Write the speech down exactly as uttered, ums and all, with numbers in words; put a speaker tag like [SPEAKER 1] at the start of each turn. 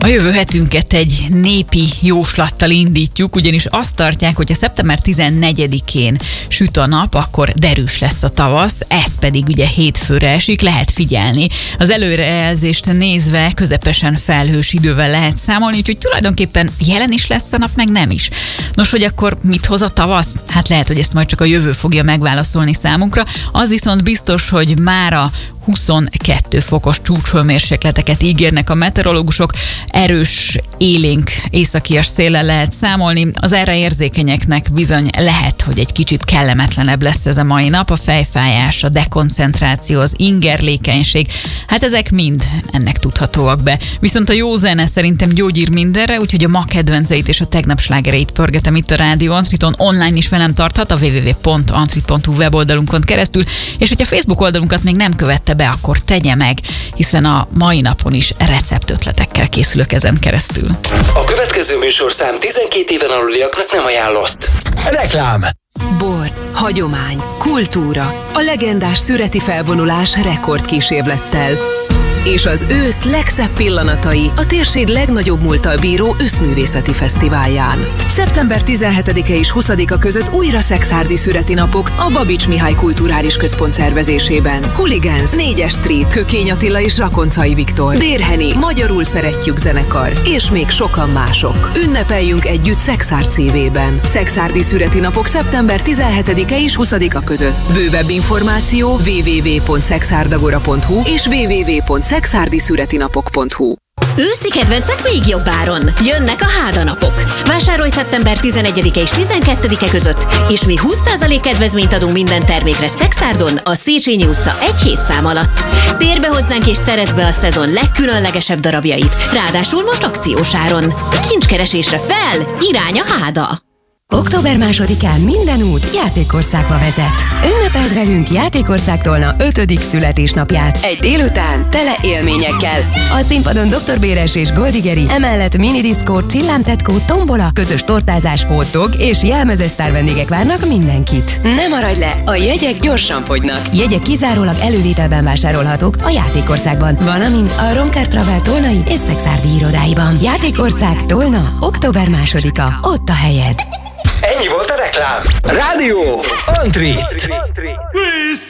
[SPEAKER 1] jövő hetünket egy népi jóslattal indítjuk, ugyanis azt tartják, hogy a szeptember tizennegyedikén süt a nap, akkor derűs lesz a tavasz, ez pedig ugye hétfőre esik, lehet figyelni. Az előrejelzést nézve közepesen felhős idővel lehet számolni, úgyhogy tulajdonképpen jelen is lesz a nap, meg nem is. Nos, hogy akkor mit hoz a tavasz? Hát lehet, hogy ezt majd csak a jövő fogja megválaszolni számunkra. Az viszont biztos, hogy mára huszonkettő fokos csúcshőmérsékleteket ígérnek a meteorológusok, erős, élénk északias széllel lehet számolni. Az erre érzékenyeknek bizony lehet, hogy egy kicsit kellemetlenebb lesz ez a mai nap. A fejfájás, a dekoncentráció, az ingerlékenység, hát ezek mind ennek tudhatóak be. Viszont a jó zene szerintem gyógyír mindenre, úgyhogy a ma kedvenceit és a tegnap slágereit pörgetem itt a Rádió Antriton. Online is velem tarthat a double-u double-u double-u pont antrit pont hu weboldalunkon keresztül, és hogyha Facebook oldalunkat még nem követte be, akkor tegye meg, hiszen a mai napon is receptötletekkel készülök ezen keresztül.
[SPEAKER 2] A következő műsorszám tizenkét éven aluliaknak nem ajánlott. Reklám.
[SPEAKER 3] Bor, hagyomány, kultúra, a legendás szüreti felvonulás rekordkísérlettel. És az ősz legszebb pillanatai a térség legnagyobb múlttal bíró őszművészeti fesztiválján. szeptember tizenhetedike és huszadika között újra Szekszárdi szüreti napok a Babics Mihály Kulturális Központ szervezésében. Hooligans, négyes Street, Kökény Attila és Rakoncai Viktor, Dérheni, Magyarul Szeretjük zenekar, és még sokan mások. Ünnepeljünk együtt Szekszárd szívében. Szekszárdi szüreti napok szeptember tizenhetedike és huszadika között. Bővebb információ double-u double-u double-u pont szekszárd pont hu és double-u double-u double-u pont szekszárdi szüreti napok pont hu.
[SPEAKER 4] Őszi kedvencek még jobb áron. Jönnek a hádanapok. Vásárolj szeptember tizenegyedike és tizenkettedike között, és mi húsz százalék kedvezményt adunk minden termékre Szekszárdon, a Széchenyi utca egy hét szám alatt. Térj be hozzánk és szerezd be a szezon legkülönlegesebb darabjait, ráadásul most akciós áron. Kincskeresésre fel, irány a Háda!
[SPEAKER 5] október másodikán minden út Játékországba vezet. Ünnepeld velünk Játékországtól ötödik születésnapját. Egy délután tele élményekkel. A színpadon doktor Béres és Goldigeri, emellett minidiszkó, csillámtetkó, tombola, közös tortázás, hotdog és jelmezes sztár vendégek várnak mindenkit. Ne maradj le, a jegyek gyorsan fogynak. Jegyek kizárólag elővételben vásárolhatók a Játékországban, valamint a Romker Travel tolnai és szekszárdi irodáiban. Játékország Tolna, október másodika. Ott a helyed.
[SPEAKER 2] Ennyi volt a reklám. Rádió Antrit.